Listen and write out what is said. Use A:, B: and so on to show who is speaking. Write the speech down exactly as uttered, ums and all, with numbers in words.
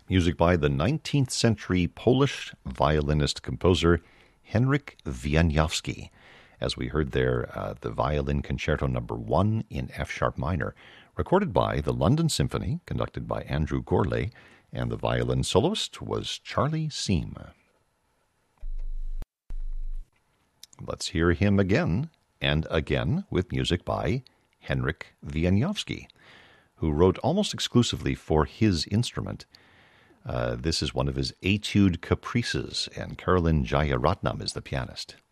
A: Music by the nineteenth century Polish violinist-composer Henryk Wieniawski. As we heard there, uh, the Violin Concerto Number One in F-sharp minor, recorded by the London Symphony, conducted by Andrew Gourlay, and the violin soloist was Charlie Seam. Let's hear him again and again with music by Henryk Wieniawski, who wrote almost exclusively for his instrument. Uh, this is one of his Etude Caprices, and Carolyn Jayaratnam is the pianist.